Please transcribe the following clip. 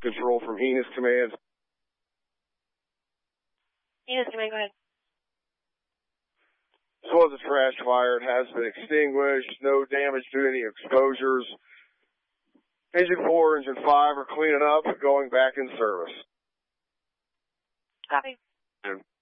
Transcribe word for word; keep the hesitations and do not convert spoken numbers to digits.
Control from Enos Command. Enos Command, go ahead. This was a trash fire. It has been extinguished. No damage to any exposures. Engine four, engine five are cleaning up, going back in service. Copy. And